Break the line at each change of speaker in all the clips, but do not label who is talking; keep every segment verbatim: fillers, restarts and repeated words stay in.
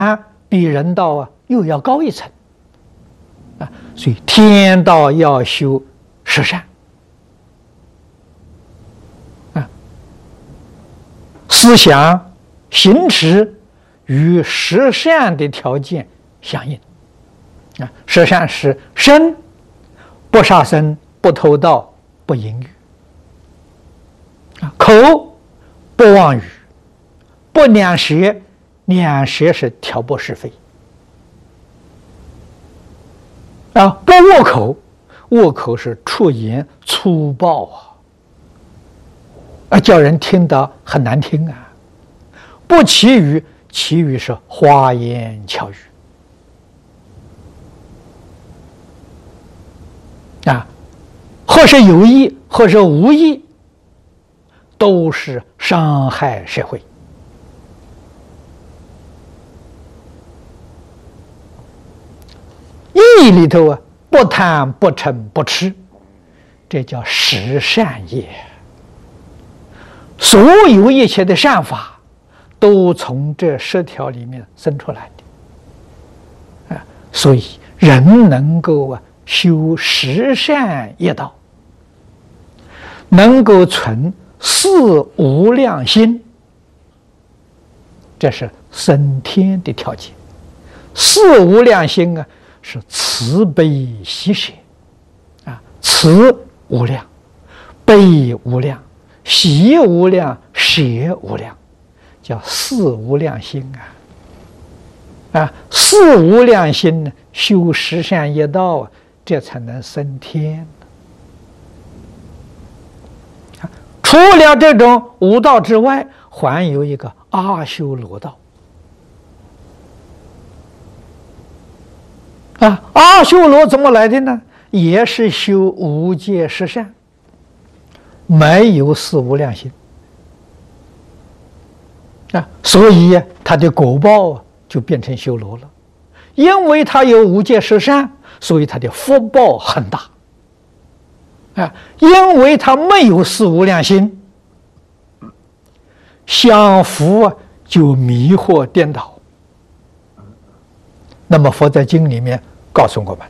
比人道啊又要高一层啊，所以天道要修十善啊，思想行持与十善的条件相应啊。十善是身不杀生、不偷盗、不淫欲啊；口不妄语、不两舌。两舌是挑拨是非啊，不恶口，恶口是出言粗暴啊，啊，叫人听得很难听啊。不绮语，绮语是花言巧语啊，或是有意，或是无意，都是伤害社会。义里头啊，不贪不嗔不痴，这叫十善业。所有一切的善法，都从这十条里面生出来的啊。所以人能够啊修十善业道，能够存四无量心，这是升天的条件。四无量心啊，是慈悲喜舍啊，慈无量，悲无量，喜无量，舍无量，叫四无量心啊！啊，四无量心呢，修十善业道啊，这才能升天。除了这种五道之外，还有一个阿修罗道。啊，阿修罗怎么来的呢？也是修五戒十善，没有四无量心啊，所以他的果报啊就变成修罗了。因为他有五戒十善，所以他的福报很大啊。因为他没有四无量心，享福啊就迷惑颠倒。那么佛在经里面告诉我们，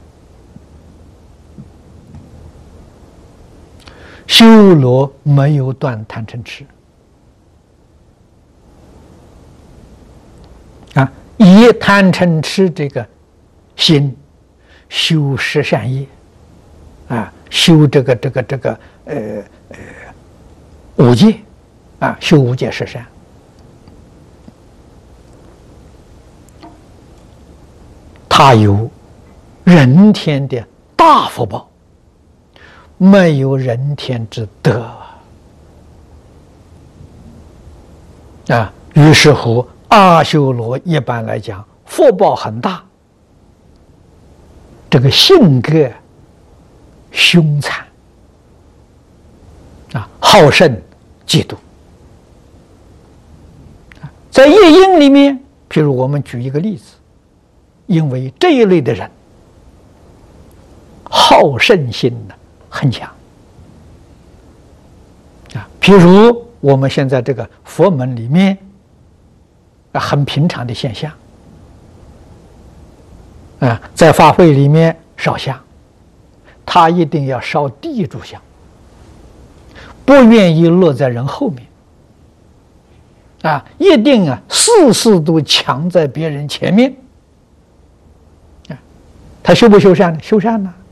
修罗没有断贪嗔痴啊，以贪嗔痴这个心修十善业啊，修这个这个这个呃呃五戒啊，修五戒十善。他有人天的大福报，没有人天之德啊。于是乎，阿修罗一般来讲福报很大，这个性格凶残啊，好胜嫉妒。在夜莺里面，譬如我们举一个例子。因为这一类的人好胜心呢很强啊，譬如我们现在这个佛门里面啊很平常的现象啊，在法会里面烧香，他一定要烧地柱香，不愿意落在人后面啊，一定啊事事都抢在别人前面。他修不修善呢？修善呢？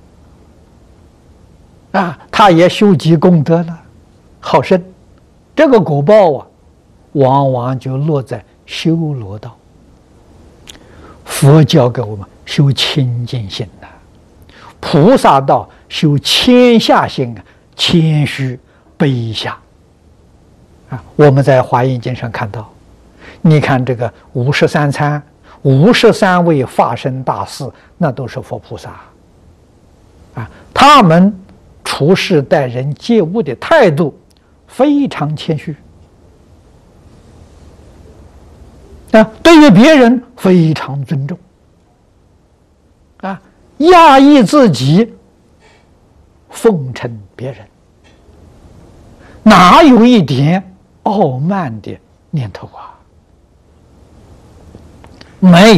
啊，他也修积功德了，好胜，这个果报啊，往往就落在修罗道。佛教给我们修清净心呐，菩萨道修谦下心啊，谦虚卑下啊。我们在华严经上看到，你看这个五十三参。五十三位法身大士，那都是佛菩萨啊！他们处事待人接物的态度非常谦虚啊，对于别人非常尊重啊，压抑自己，奉承别人，哪有一点傲慢的念头啊？ 没